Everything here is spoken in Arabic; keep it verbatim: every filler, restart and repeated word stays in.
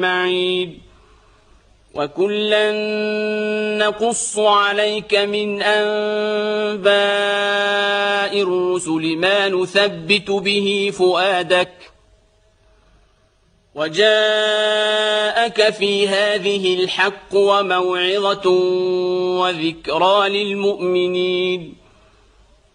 أجمعين. وكلا نقص عليك من أنباء الرسل ما نثبت به فؤادك وجاءك في هذه الحق وموعظة وذكرى للمؤمنين.